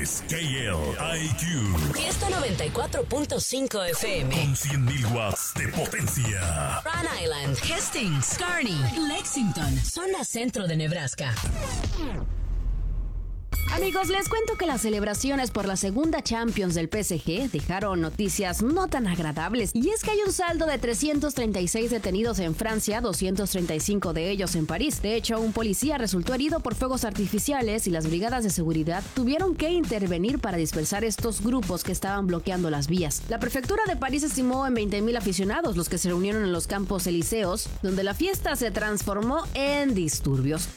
KLIQ. Fiesta 94.5 FM. Con 100.000 watts de potencia. Rhode Island, Hastings, Kearney, Lexington, zona centro de Nebraska. Amigos, les cuento que las celebraciones por la segunda Champions del PSG dejaron noticias no tan agradables. Y es que hay un saldo de 336 detenidos en Francia, 235 de ellos en París. De hecho, un policía resultó herido por fuegos artificiales y las brigadas de seguridad tuvieron que intervenir para dispersar estos grupos que estaban bloqueando las vías. La prefectura de París estimó en 20.000 aficionados los que se reunieron en los campos elíseos, donde la fiesta se transformó en disturbios.